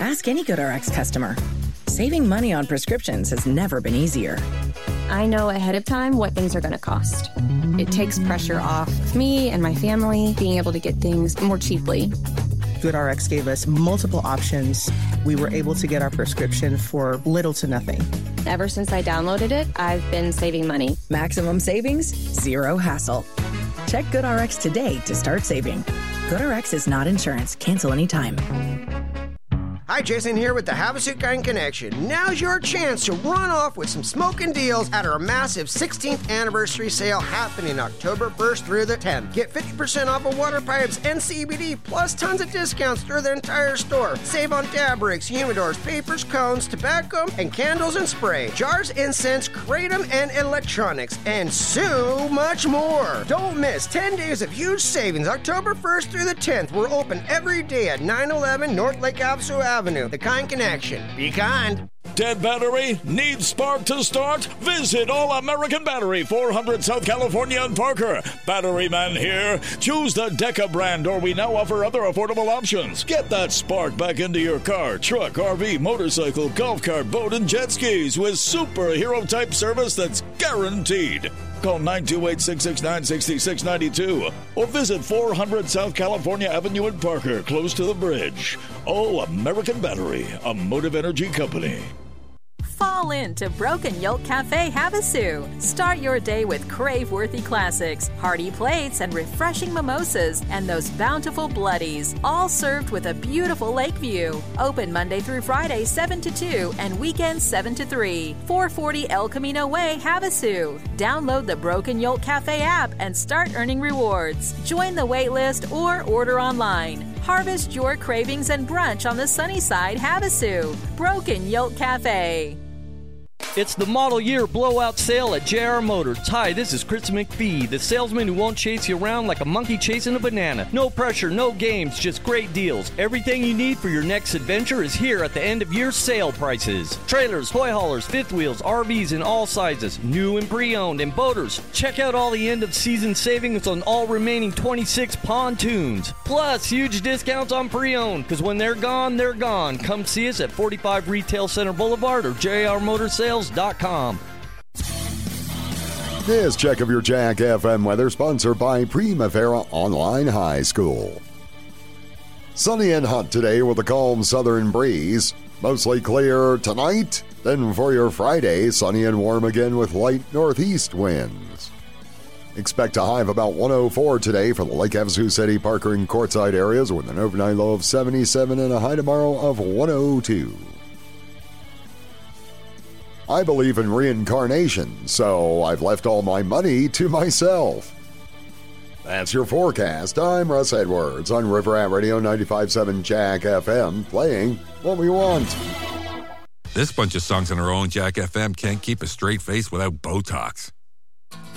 Ask any GoodRx customer. Saving money on prescriptions has never been easier. I know ahead of time what things are going to cost. It takes pressure off of me and my family being able to get things more cheaply. GoodRx gave us multiple options. We were able to get our prescription for little to nothing. Ever since I downloaded it, I've been saving money. Maximum savings, zero hassle. Check GoodRx today to start saving. GoodRx is not insurance. Cancel anytime. Hi, Jason here with the Havasu Kind Connection. Now's your chance to run off with some smoking deals at our massive 16th anniversary sale happening October 1st through the 10th. Get 50% off of water pipes and CBD, plus tons of discounts through the entire store. Save on dab rigs, humidors, papers, cones, tobacco, and candles and spray, jars, incense, kratom, and electronics, and so much more. Don't miss 10 days of huge savings October 1st through the 10th. We're open every day at 911 North Lake Havasu Avenue. The Kind Connection. Be kind. Dead battery? Needs spark to start? Visit All American Battery, 400 South California and Parker. Battery man here. Choose the Deca brand, or we now offer other affordable options. Get that spark back into your car, truck, RV, motorcycle, golf cart, boat, and jet skis with superhero-type service that's guaranteed. Call 928-669-6692 or visit 400 South California Avenue in Parker, close to the bridge. All American Battery, a Motive Energy company. Fall into Broken Yolk Cafe Havasu. Start your day with crave-worthy classics, hearty plates, and refreshing mimosas, and those bountiful bloodies, all served with a beautiful lake view. Open Monday through Friday, 7 to 2, and weekends 7 to 3. 440 El Camino Way, Havasu. Download the Broken Yolk Cafe app and start earning rewards. Join the wait list or order online. Harvest your cravings and brunch on the sunny side, Havasu. Broken Yolk Cafe. It's the model year blowout sale at JR Motors. Hi, this is Chris McPhee, the salesman who won't chase you around like a monkey chasing a banana. No pressure, no games, just great deals. Everything you need for your next adventure is here at the end of year sale prices. Trailers, toy haulers, fifth wheels, RVs in all sizes, new and pre-owned, and boaters. Check out all the end of season savings on all remaining 26 pontoons. Plus, huge discounts on pre-owned, because when they're gone, they're gone. Come see us at 45 Retail Center Boulevard or JRMotorsales.com. This check of your Jack FM weather sponsored by Primavera Online High School. Sunny and hot today with a calm southern breeze. Mostly clear tonight. Then for your Friday, sunny and warm again with light northeast winds. Expect a high of about 104 today for the Lake Havasu City, Parker, and Quartzsite areas with an overnight low of 77 and a high tomorrow of 102. I believe in reincarnation, so I've left all my money to myself. That's your forecast. I'm Russ Edwards on River Rat Radio 95.7 Jack FM, playing what we want. This bunch of songs on our own Jack FM can't keep a straight face without Botox.